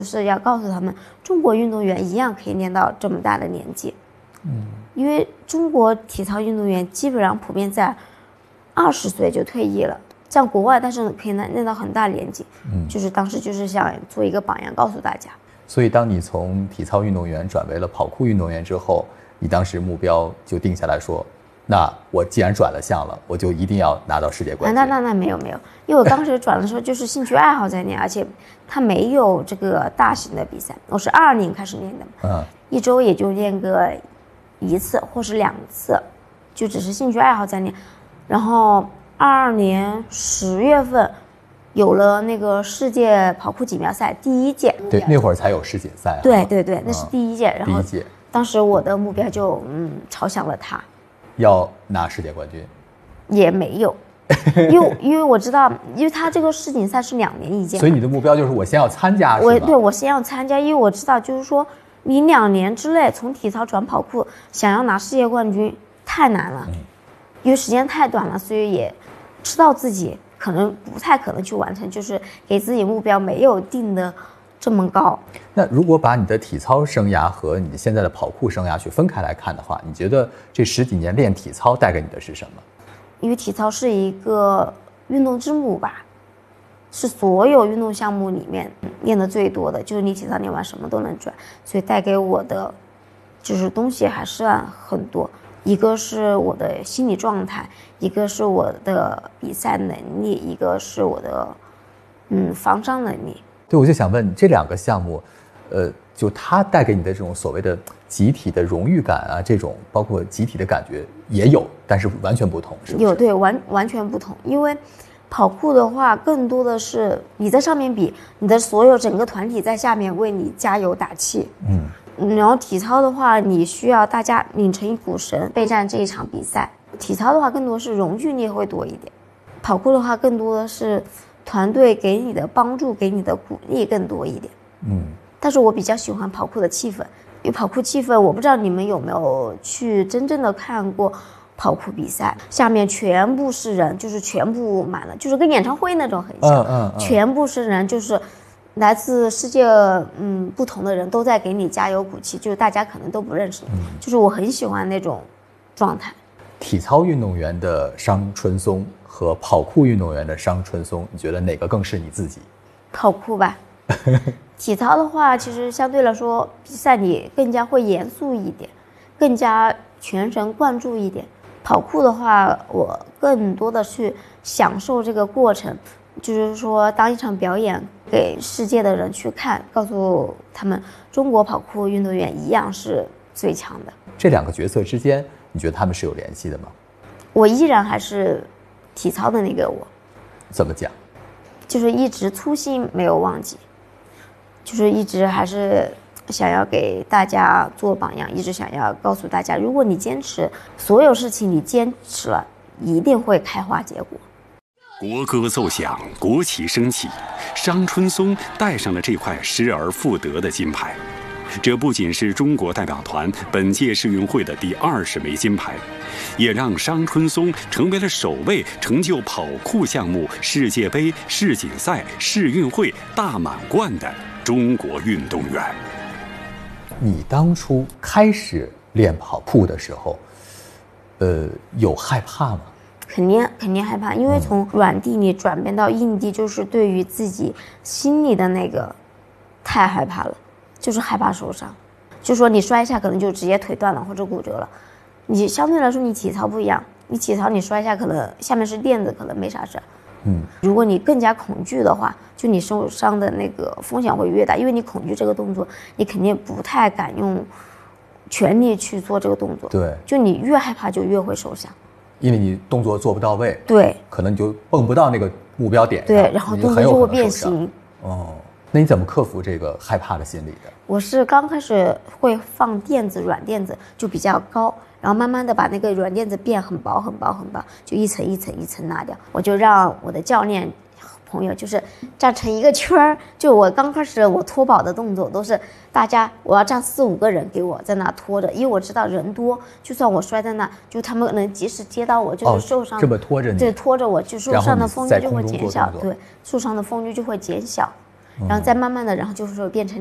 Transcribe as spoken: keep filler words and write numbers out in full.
就是要告诉他们，中国运动员一样可以练到这么大的年纪。嗯，因为中国体操运动员基本上普遍在二十岁就退役了，像国外但是可以练到很大年纪。嗯，就是当时就是想做一个榜样，告诉大家。 所以当你从体操运动员转为了跑酷运动员之后，你当时目标就定下来说，那我既然转了项了，我就一定要拿到世界冠军。 那那那没有没有，因为我当时转的时候就是兴趣爱好在练，而且它没有这个大型的比赛。我是二二年开始练的嘛，嗯，一周也就练个一次或是两次，就只是兴趣爱好在练。然后二二年十月份有了那个世界跑酷锦标赛第一届， 对，那会儿才有世锦赛、啊。 对对对，那是第一届。嗯、然后第一届， 当时我的目标就嗯朝向了它。 要拿世界冠军， 也没有，因为因为我知道，因为他这个世锦赛是两年一届， 所以你的目标就是我先要参加， 我对我先要参加，因为我知道就是说你两年之内从体操转跑酷，想要拿世界冠军太难了，嗯、因为时间太短了，所以也知道自己可能不太可能去完成，就是给自己目标没有定的这么高。 那如果把你的体操生涯和你现在的跑酷生涯去分开来看的话，你觉得这十几年练体操带给你的是什么？ 因为体操是一个运动之母吧，是所有运动项目里面练的最多的，就是你体操练完什么都能转，所以带给我的就是东西还是很多。一个是我的心理状态，一个是我的比赛能力，一个是我的嗯防伤能力。 对，我就想问这两个项目，呃，就它带给你的这种所谓的集体的荣誉感啊，这种包括集体的感觉也有，但是完全不同，是不是？ 有，对，完完全不同。因为跑酷的话，更多的是你在上面比，你的所有整个团体在下面为你加油打气。嗯，然后体操的话，你需要大家拧成一股绳备战这一场比赛。体操的话，更多是荣誉力会多一点；跑酷的话，更多的是团队给你的帮助，给你的鼓励更多一点。嗯，但是我比较喜欢跑酷的气氛，因为跑酷气氛，我不知道你们有没有去真正的看过跑酷比赛，下面全部是人，就是全部满了，就是跟演唱会那种很像，嗯嗯嗯、全部是人，就是来自世界嗯不同的人都在给你加油鼓气，就是大家可能都不认识你，嗯、就是我很喜欢那种状态。 体操运动员的伤春松和跑酷运动员的伤春松，你觉得哪个更是你自己？ 跑酷吧。体操的话，其实相对来说，比赛里更加会严肃一点，更加全神贯注一点。跑酷的话，我更多的去享受这个过程，就是说当一场表演给世界的人去看，告诉他们中国跑酷运动员一样是最强的。 这两个角色之间，你觉得他们是有联系的吗？ 我依然还是体操的那个我。 怎么讲？ 就是一直初心没有忘记，就是一直还是想要给大家做榜样，一直想要告诉大家，如果你坚持所有事情，你坚持了，一定会开花结果。 国歌奏响，国旗升起，伤春松带上了这块失而复得的金牌。这不仅是中国代表团本届世运会的第二十枚金牌，也让伤春松成为了首位成就跑酷项目世界杯、世锦赛、世运会大满贯的中国运动员。 你当初开始练跑酷的时候，呃，有害怕吗？ 肯定肯定害怕，因为从软地里转变到硬地，就是对于自己心里的那个太害怕了。就是害怕受伤，就说你摔一下可能就直接腿断了或者骨折了。你相对来说你体操不一样，你体操你摔一下可能下面是垫子，可能没啥事。嗯，如果你更加恐惧的话，就你受伤的那个风险会越大，因为你恐惧这个动作，你肯定不太敢用全力去做这个动作。 对， 就你越害怕就越会受伤， 因为你动作做不到位。 对， 可能你就蹦不到那个目标点上。 对，然后动作就会变形。 哦。那你怎么克服这个害怕的心理的？ 我是刚开始会放垫子，软垫子就比较高，然后慢慢的把那个软垫子变很薄很薄很薄，就一层一层一层拿掉。我就让我的教练朋友就是站成一个圈儿，就我刚开始我拖保的动作都是大家我要站四五个人给我在那拖着，因为我知道人多，就算我摔在那，就他们能及时接到我，就是受伤、 哦、这么拖着你， 对，拖着我就受伤的风险就会减小，对，受伤的风险就会减小。 然后再慢慢的，然后就是说变成